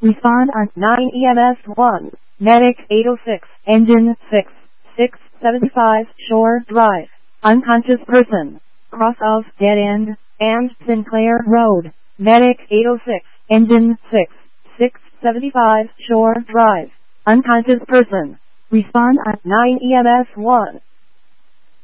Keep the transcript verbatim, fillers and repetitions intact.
Respond on nine E M S one. Medic eight oh six. Engine six. six seventy-five Shore Drive. Unconscious person. Cross of Dead End and Sinclair Road. Medic eight oh six. Engine six. six seventy-five Shore Drive. Unconscious person. Respond on nine E M S one.